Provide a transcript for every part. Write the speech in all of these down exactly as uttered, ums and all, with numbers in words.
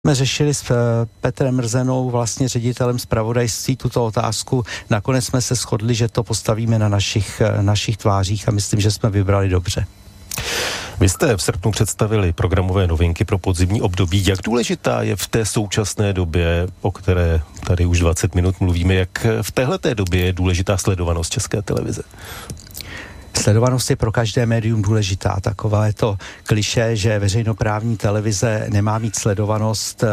Jsme řešili s Petrem Mrzenou, vlastně ředitelem zpravodajství, tuto otázku. Nakonec jsme se shodli, že to postavíme na našich, našich tvářích a myslím, že jsme vybrali dobře. Vy jste v srpnu představili programové novinky pro podzimní období. Jak důležitá je v té současné době, o které tady už dvacet minut mluvíme, jak v téhleté době je důležitá sledovanost České televize? Sledovanost je pro každé médium důležitá. Takové je to klišé, že veřejnoprávní televize nemá mít sledovanost.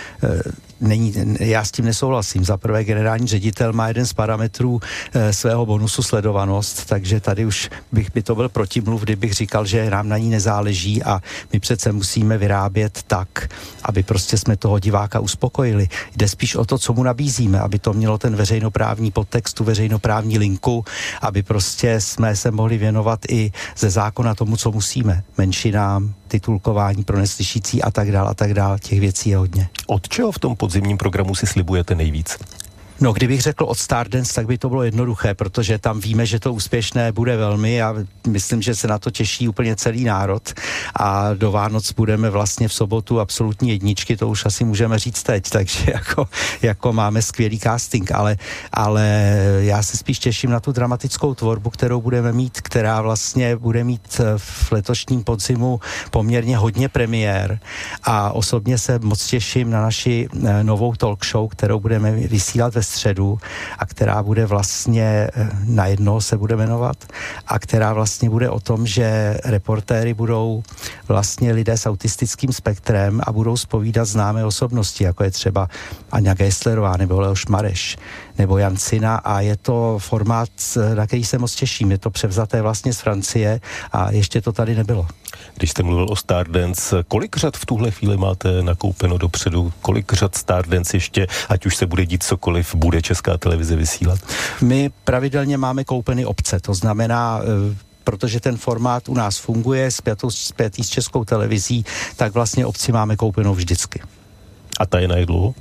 Není, já s tím nesouhlasím. Za prvé generální ředitel má jeden z parametrů e, svého bonusu sledovanost, takže tady už bych by to byl protimluv, kdybych říkal, že nám na ní nezáleží a my přece musíme vyrábět tak, aby prostě jsme toho diváka uspokojili. Jde spíš o to, co mu nabízíme, aby to mělo ten veřejnoprávní podtext, tu veřejnoprávní linku, aby prostě jsme se mohli věnovat i ze zákona tomu, co musíme. Menšinám, titulkování pro neslyšící a tak dál a tak dál. Těch věcí je hodně. Od čeho v tom podzimním programu si slibujete nejvíc? No, kdybych řekl od Stardance, tak by to bylo jednoduché, protože tam víme, že to úspěšné bude velmi a myslím, že se na to těší úplně celý národ a do Vánoc budeme vlastně v sobotu absolutní jedničky, to už asi můžeme říct teď, takže jako, jako máme skvělý casting, ale, ale já se spíš těším na tu dramatickou tvorbu, kterou budeme mít, která vlastně bude mít v letošním podzimu poměrně hodně premiér a osobně se moc těším na naši novou talk show, kterou budeme vysílat ve středu a která bude vlastně na jedno se bude jmenovat a která vlastně bude o tom, že reportéry budou vlastně lidé s autistickým spektrem a budou zpovídat známé osobnosti, jako je třeba Aňa Geislerová nebo Leoš Mareš nebo Jan Cina a je to formát, na který se moc těším. Je to převzaté vlastně z Francie a ještě to tady nebylo. Když jste mluvil o Stardance, kolik řad v tuhle chvíli máte nakoupeno dopředu? Kolik řad Stardance ještě, ať už se bude dít cokoliv, bude Česká televize vysílat? My pravidelně máme koupeny opce, to znamená, protože ten formát u nás funguje spjatý s Českou televizí, tak vlastně opci máme koupenou vždycky. A ta je na jak dlouho?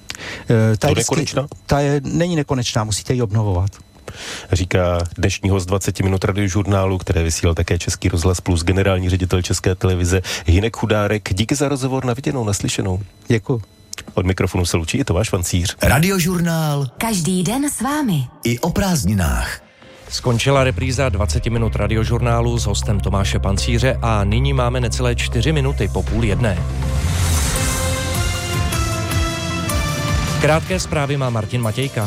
Ta je vždycky, nekonečná? Ta je, není nekonečná, musíte ji obnovovat. Říká dnešní host dvacet minut radiožurnálu, které vysílal také Český rozhlas plus, generální ředitel České televize Hynek Chudárek. Díky za rozhovor, na viděnou, naslyšenou. Děkuji. Od mikrofonu se loučí i Tomáš Vancíř. Radiožurnál. Každý den s vámi. I o prázdninách. Skončila repríza dvacet minut radiožurnálu s hostem Tomáše Pancíře a nyní máme necelé čtyři minuty po půl jedné. Krátké zprávy má Martin Matějka.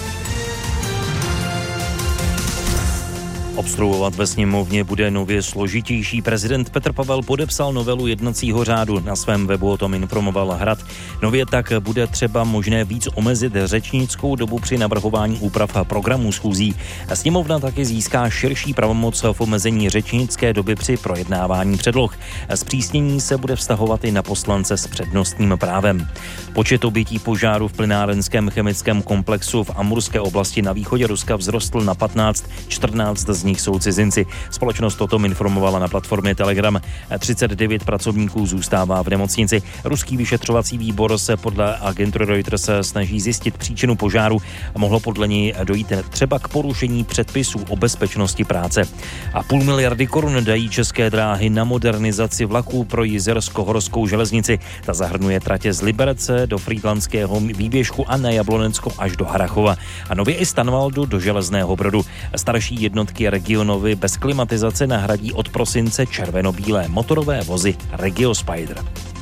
Obstruovat ve sněmovně bude nově složitější. Prezident Petr Pavel podepsal novelu jednacího řádu. Na svém webu o tom informoval Hrad. Nově tak bude třeba možné víc omezit řečnickou dobu při navrhování úprav programů schůzí. Sněmovna taky získá širší pravomoc v omezení řečnické doby při projednávání předloh. Zpřísnění se bude vztahovat i na poslance s přednostním právem. Počet obětí požáru v plynárenském chemickém komplexu v Amurské oblasti na východě Ruska vzrostl na patnáct, čtrnáct z nich jsou cizinci. Společnost o tom informovala na platformě Telegram. třicet devět pracovníků zůstává v nemocnici. Ruský vyšetřovací výbor se podle agentury Reuters snaží zjistit příčinu požáru. Mohlo podle něj dojít třeba k porušení předpisů o bezpečnosti práce. A půl miliardy korun dají České dráhy na modernizaci vlaků pro Jizersko-horskou železnici. Ta zahrnuje tratě z Liberce do Frýdlantského výběžku a na Jablonecko až do Harachova. A nově i Stanvaldu do Železného Brodu. Starší jednotky Regionovy bez klimatizace nahradí od prosince červeno-bílé motorové vozy Regio Spider.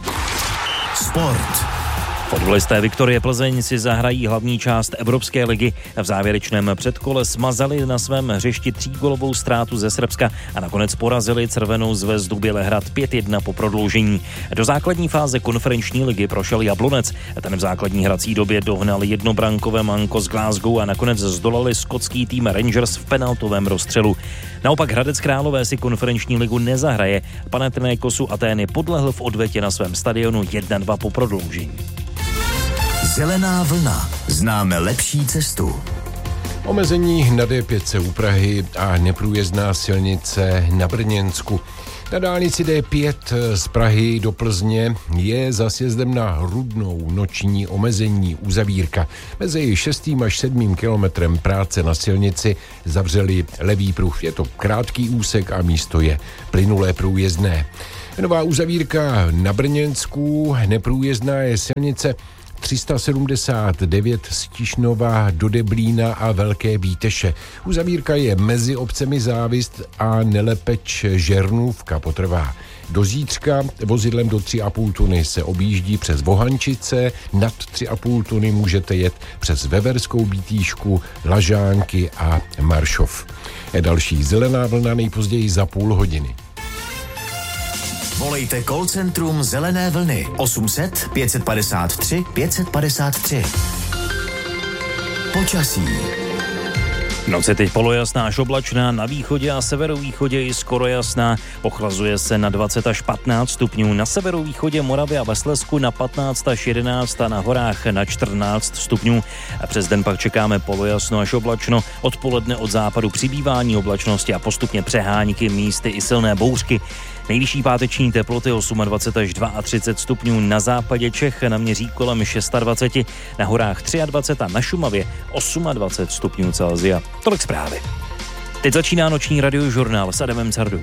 Sport. Fotbalisté Viktorie Plzeň si zahrají hlavní část Evropské ligy. V závěrečném předkole smazali na svém hřišti třígolovou ztrátu ze Srbska a nakonec porazili Crvenou zvezdu Bělehrad pět jedna po prodloužení. Do základní fáze konferenční ligy prošel Jablonec. Ten v základní hrací době dohnal jednobrankové manko z Glasgow a nakonec zdolali skotský tým Rangers v penaltovém rozstřelu. Naopak Hradec Králové si konferenční ligu nezahraje. Panathinaikosu Atény podlehl v odvetě na svém stadionu jedna dva po prodloužení. Zelená vlna. Známe lepší cestu. Omezení na D pět u Prahy a neprůjezdná silnice na Brněnsku. Na dálnici D pět z Prahy do Plzně je za sjezdem na Rudnou noční omezení uzavírka. Mezi šestým až sedmým kilometrem práce na silnici zavřeli levý pruh. Je to krátký úsek a místo je plynulé průjezdné. Nová uzavírka na Brněnsku, neprůjezdná je silnice tři sta sedmdesát devět z Tišnova do Deblína a Velké Bíteše. Uzavírka je mezi obcemi Závist a Nelepeč Žernůvka, potrvá. Do zítřka vozidlem do tři a půl tuny se objíždí přes Vohančice, nad tři a půl tuny můžete jet přes Veverskou Bítýšku, Lažánky a Maršov. Další zelená vlna nejpozději za půl hodiny. Volejte call centrum Zelené vlny osm set pět padesát tři pět padesát tři. Počasí. Noc je teď polojasná až oblačná, na východě a severovýchodě i skoro jasná. Ochlazuje se na dvacet až patnáct stupňů, na severovýchodě Moravy a ve Slezsku na patnáct až jedenáct a na horách na čtrnáct stupňů. A přes den pak čekáme polojasno až oblačno, odpoledne od západu přibývání oblačnosti a postupně přehánky, místy i silné bouřky. Nejvyšší páteční teploty dvacet osm až třicet dva stupňů, na západě Čech naměří kolem dvacet šest, na horách dvacet tři a na Šumavě dvacet osm stupňů Celsia. Tolik zprávy. Teď začíná noční radiožurnál s Adamem Cardou.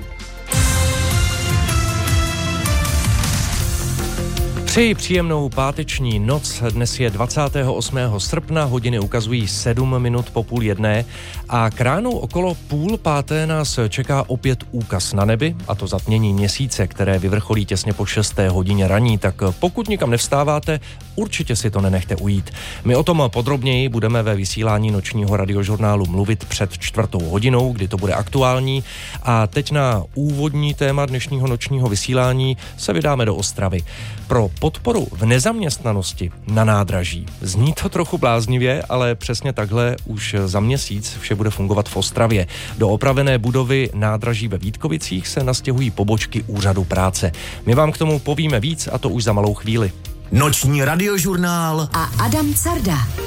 Přeji příjemnou páteční noc. Dnes je dvacátého osmého srpna, hodiny ukazují sedm minut po půl jedné a k ránu okolo půl páté nás čeká opět úkaz na nebi, a to zatmění měsíce, které vyvrcholí těsně po šesté hodině raní, tak pokud nikam nevstáváte, určitě si to nenechte ujít. My o tom podrobněji budeme ve vysílání nočního radiožurnálu mluvit před čtvrtou hodinou, kdy to bude aktuální, a teď na úvodní téma dnešního nočního vysílání se vydáme do Ostravy. Pro podporu v nezaměstnanosti na nádraží. Zní to trochu bláznivě, ale přesně takhle už za měsíc vše bude fungovat v Ostravě. Do opravené budovy nádraží ve Vítkovicích se nastěhují pobočky úřadu práce. My vám k tomu povíme víc, a to už za malou chvíli. Noční radiožurnál a Adam Carda.